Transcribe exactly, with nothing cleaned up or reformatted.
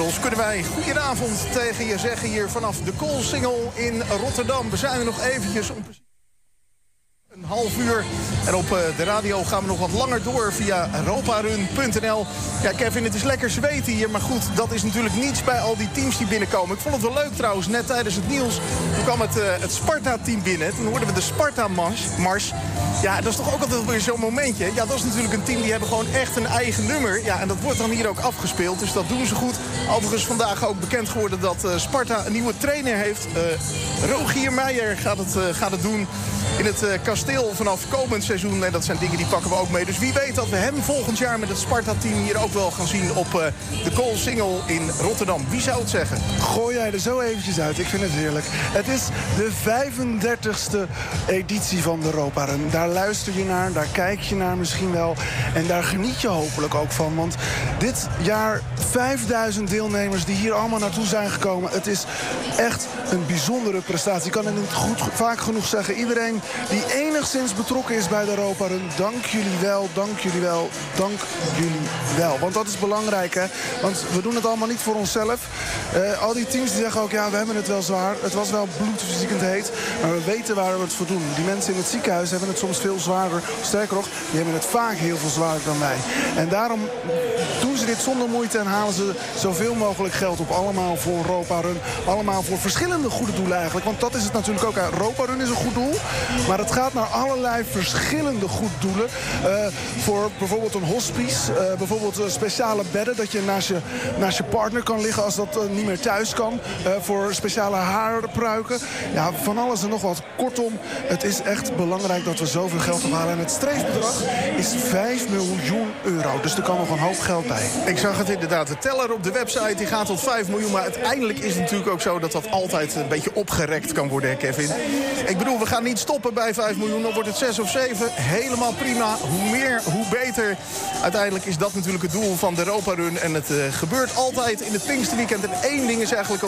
inmiddels kunnen wij goedenavond tegen je zeggen hier vanaf de Koolsingel in Rotterdam. We zijn er nog eventjes om een half uur. En op de radio gaan we nog wat langer door via roparun punt n l. Ja, Kevin, het is lekker zweten hier. Maar goed, dat is natuurlijk niets bij al die teams die binnenkomen. Ik vond het wel leuk trouwens. Net tijdens het nieuws toen kwam het, uh, het Sparta-team binnen. Toen hoorden we de Sparta-mars. Mars. Ja, dat is toch ook altijd weer zo'n momentje. Ja, dat is natuurlijk een team die hebben gewoon echt een eigen nummer. Ja, en dat wordt dan hier ook afgespeeld. Dus dat doen ze goed. Overigens vandaag ook bekend geworden dat uh, Sparta een nieuwe trainer heeft. Uh, Rogier Meijer gaat het, uh, gaat het doen in het uh, kasteel vanaf komend seizoen. En dat zijn dingen die pakken we ook mee. Dus wie weet dat we hem volgend jaar met het Sparta-team hier ook wel gaan zien op uh, de Koolsingel in Rotterdam. Wie zou het zeggen? Gooi jij er zo eventjes uit. Ik vind het heerlijk. Het is de vijfendertigste editie van de Europa Run. Daar luister je naar, daar kijk je naar misschien wel. En daar geniet je hopelijk ook van. Want dit jaar vijfduizend deelnemers die hier allemaal naartoe zijn gekomen. Het is echt een bijzondere prestatie. Ik kan het niet goed, vaak genoeg zeggen. Iedereen die enigszins betrokken is bij de Europa Run, dank jullie wel, dank jullie wel, dank jullie wel. Want dat is belangrijk, hè. Want we doen het allemaal niet voor onszelf. Uh, al die teams die zeggen ook, ja, we hebben het wel zwaar. Het was wel bloedverziekend heet. Maar we weten waar we het voor doen. Die mensen in het ziekenhuis hebben het soms veel zwaarder. Sterker nog, die hebben het vaak heel veel zwaarder dan wij. En daarom doen ze dit zonder moeite en halen ze zoveel mogelijk geld op. Allemaal voor Europa Run. Allemaal voor verschillende goede doelen eigenlijk. Want dat is het natuurlijk ook. Europa Run is een goed doel. Maar het gaat naar allerlei verschillende goed doelen. Uh, voor bijvoorbeeld een hospice. Uh, bijvoorbeeld uh, speciale bedden. Dat je naast je, naast je partner kan liggen als dat uh, niet meer thuis kan. Uh, voor speciale haarpruiken. Ja, van alles en nog wat. Kortom, het is echt belangrijk dat we zoveel geld ophalen. En het streefbedrag is vijf miljoen euro. Dus er kan nog een hoop geld bij. Ik zag het inderdaad. De teller op de website die gaat tot vijf miljoen. Maar uiteindelijk is het natuurlijk ook zo dat dat altijd een beetje opgerekt kan worden, Kevin. Ik bedoel, we gaan niet stoppen bij vijf miljoen. Dan wordt het zes of zeven. Helemaal prima. Hoe meer, hoe beter. Uiteindelijk is dat natuurlijk het doel van de Europa Run. En het uh, gebeurt altijd in het Pinksterweekend. En één ding is eigenlijk